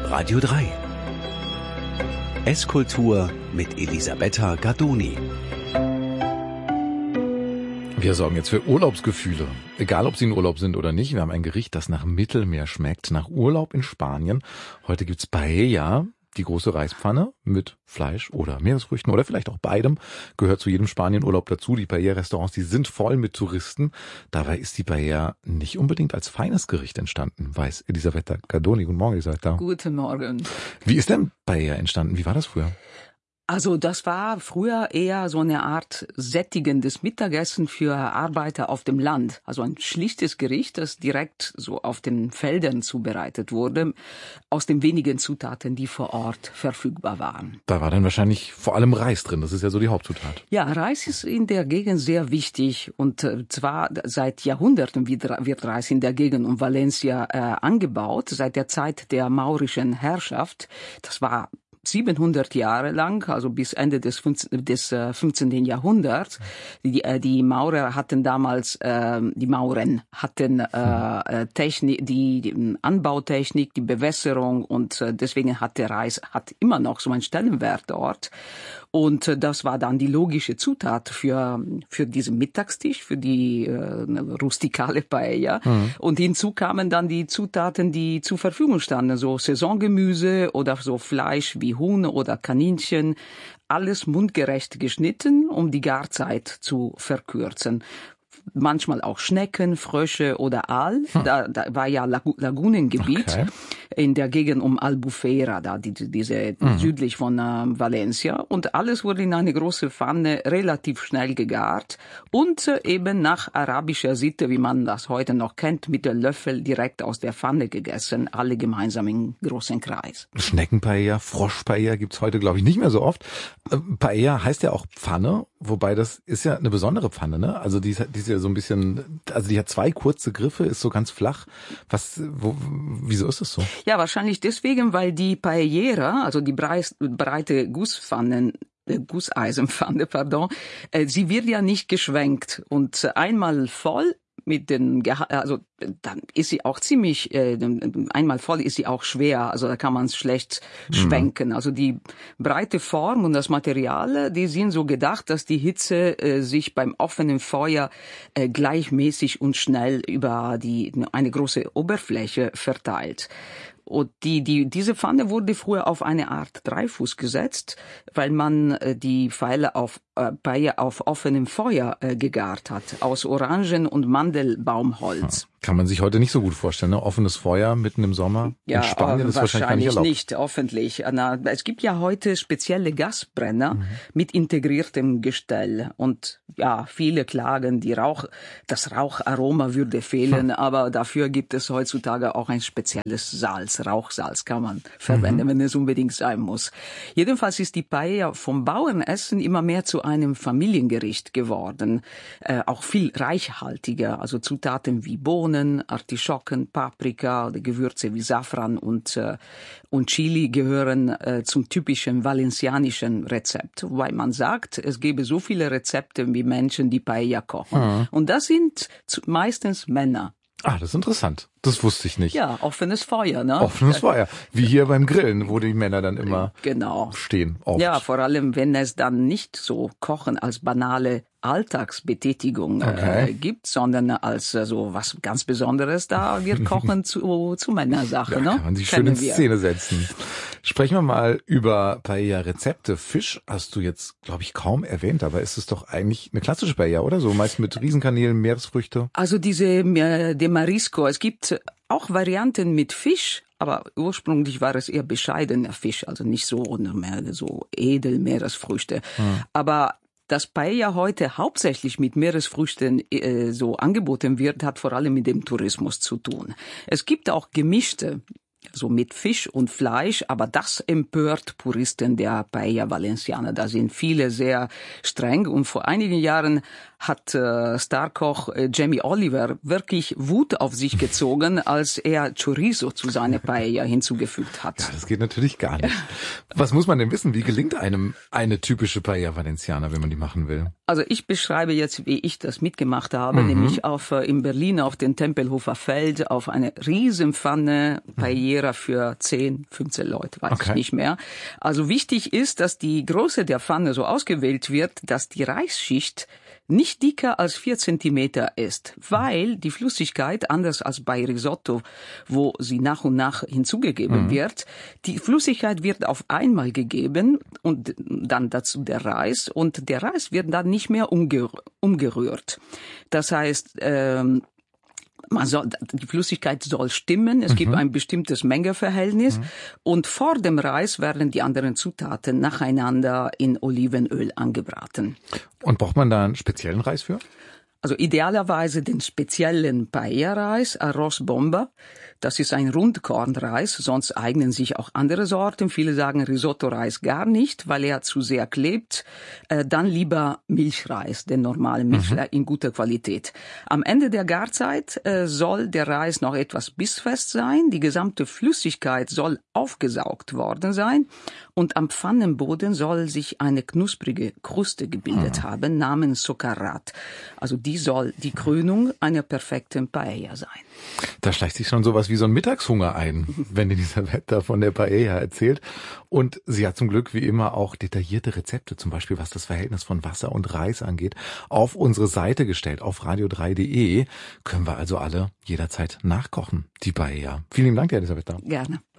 Radio 3. Esskultur mit Elisabetta Gardoni. Wir sorgen jetzt für Urlaubsgefühle. Egal, ob Sie in Urlaub sind oder nicht. Wir haben ein Gericht, das nach Mittelmeer schmeckt, nach Urlaub in Spanien. Heute gibt's Paella, die große Reispfanne mit Fleisch oder Meeresfrüchten oder vielleicht auch beidem. Gehört zu jedem Spanienurlaub dazu. Die Paella-Restaurants, die sind voll mit Touristen. Dabei ist die Paella nicht unbedingt als feines Gericht entstanden, weiß Elisabetta Gardoni. Guten Morgen, Elisabetta. Guten Morgen. Wie ist denn Paella entstanden? Wie war das früher? Also das war früher eher so eine Art sättigendes Mittagessen für Arbeiter auf dem Land. Also ein schlichtes Gericht, das direkt so auf den Feldern zubereitet wurde, aus den wenigen Zutaten, die vor Ort verfügbar waren. Da war dann wahrscheinlich vor allem Reis drin. Das ist ja so die Hauptzutat. Ja, Reis ist in der Gegend sehr wichtig und zwar seit Jahrhunderten wird Reis in der Gegend um Valencia angebaut, seit der Zeit der maurischen Herrschaft. Das war 700 Jahre lang, also bis Ende des 15. Jahrhunderts. Die Mauren hatten damals, Technik, die Anbautechnik, die Bewässerung und deswegen hat der Reis immer noch so einen Stellenwert dort. Und das war dann die logische Zutat für diesen Mittagstisch, für die rustikale Paella. Mhm. Und hinzu kamen dann die Zutaten, die zur Verfügung standen, so Saisongemüse oder so Fleisch wie Huhn oder Kaninchen. Alles mundgerecht geschnitten, um die Garzeit zu verkürzen. Manchmal auch Schnecken, Frösche oder Aal. Da war ja Lagunengebiet in der Gegend um Albufera, diese südlich von Valencia. Und alles wurde in eine große Pfanne relativ schnell gegart und eben nach arabischer Sitte, wie man das heute noch kennt, mit dem Löffel direkt aus der Pfanne gegessen, alle gemeinsam im großen Kreis. Schneckenpaella, Froschpaella gibt's heute, glaube ich, nicht mehr so oft. Paella heißt ja auch Pfanne, wobei das ist ja eine besondere Pfanne, ne? Also die ist ja so ein bisschen, also die hat zwei kurze Griffe, ist so ganz flach. Wieso ist das so? Ja, wahrscheinlich deswegen, weil die Paellera, also die breite Gusseisenpfanne, sie wird ja nicht geschwenkt und einmal voll dann ist sie auch ziemlich, einmal voll ist sie auch schwer, also da kann man es schlecht schwenken. Also die breite Form und das Material, die sind so gedacht, dass die Hitze sich beim offenen Feuer gleichmäßig und schnell über eine große Oberfläche verteilt. Und diese Pfanne wurde früher auf eine Art Dreifuß gesetzt, weil man die Pfeile Paella auf offenem Feuer gegart hat, aus Orangen- und Mandelbaumholz. Kann man sich heute nicht so gut vorstellen, ne? Offenes Feuer mitten im Sommer. Ja, in Spanien ist wahrscheinlich nicht öffentlich. Es gibt ja heute spezielle Gasbrenner mit integriertem Gestell. Und ja, viele klagen, das Raucharoma würde fehlen, aber dafür gibt es heutzutage auch ein spezielles Salz. Rauchsalz kann man verwenden, wenn es unbedingt sein muss. Jedenfalls ist die Paella vom Bauernessen immer mehr zu einem Familiengericht geworden. Auch viel reichhaltiger, also Zutaten wie Bohnen, Artischocken, Paprika, Gewürze wie Safran und Chili gehören zum typischen valencianischen Rezept. Weil man sagt, es gäbe so viele Rezepte wie Menschen, die Paella kochen. Und das sind meistens Männer. Ah, das ist interessant. Das wusste ich nicht. Ja, offenes Feuer, ne? Offenes Feuer. Wie hier beim Grillen, wo die Männer dann immer stehen. Oft. Ja, vor allem, wenn es dann nicht so Kochen als banale Alltagsbetätigung gibt, sondern als so was ganz Besonderes, da wird Kochen zu Männersache, ja, ne? Kann man sich schön in Szene setzen. Sprechen wir mal über Paella-Rezepte. Fisch hast du jetzt, glaube ich, kaum erwähnt, aber ist es doch eigentlich eine klassische Paella, oder? So meist mit Riesenkanälen, Meeresfrüchte. Also de Marisco, es gibt auch Varianten mit Fisch, aber ursprünglich war es eher bescheidener Fisch, also nicht so mehr so edel Meeresfrüchte. Aber dass Paella heute hauptsächlich mit Meeresfrüchten so angeboten wird, hat vor allem mit dem Tourismus zu tun. Es gibt auch gemischte, so mit Fisch und Fleisch, aber das empört Puristen der Paella Valenciana. Da sind viele sehr streng und vor einigen Jahren hat Starkoch Jamie Oliver wirklich Wut auf sich gezogen, als er Chorizo zu seiner Paella hinzugefügt hat. Ja, das geht natürlich gar nicht. Was muss man denn wissen? Wie gelingt einem eine typische Paella Valenciana, wenn man die machen will? Also ich beschreibe jetzt, wie ich das mitgemacht habe, nämlich in Berlin auf dem Tempelhofer Feld auf eine Riesenpfanne Paella für 10, 15 Leute, weiß ich nicht mehr. Also wichtig ist, dass die Größe der Pfanne so ausgewählt wird, dass die Reisschicht nicht dicker als 4 Zentimeter ist, weil die Flüssigkeit, anders als bei Risotto, wo sie nach und nach hinzugegeben wird, die Flüssigkeit wird auf einmal gegeben und dann dazu der Reis und der Reis wird dann nicht mehr umgerührt. Das heißt, die Flüssigkeit soll stimmen, es gibt ein bestimmtes Mengeverhältnis und vor dem Reis werden die anderen Zutaten nacheinander in Olivenöl angebraten. Und braucht man da einen speziellen Reis für? Also idealerweise den speziellen Paella-Reis, Arroz Bomba. Das ist ein Rundkornreis, sonst eignen sich auch andere Sorten. Viele sagen Risotto-Reis gar nicht, weil er zu sehr klebt. Dann lieber Milchreis, den normalen Milchreis in guter Qualität. Am Ende der Garzeit soll der Reis noch etwas bissfest sein. Die gesamte Flüssigkeit soll aufgesaugt worden sein. Und am Pfannenboden soll sich eine knusprige Kruste gebildet haben, namens Socarrat. Also die soll die Krönung einer perfekten Paella sein. Da schleicht sich schon sowas wie so ein Mittagshunger ein, wenn Elisabeth da von der Paella erzählt. Und sie hat zum Glück wie immer auch detaillierte Rezepte, zum Beispiel was das Verhältnis von Wasser und Reis angeht, auf unsere Seite gestellt, auf radio3.de. Können wir also alle jederzeit nachkochen, die Paella. Vielen Dank, Elisabeth. Gerne.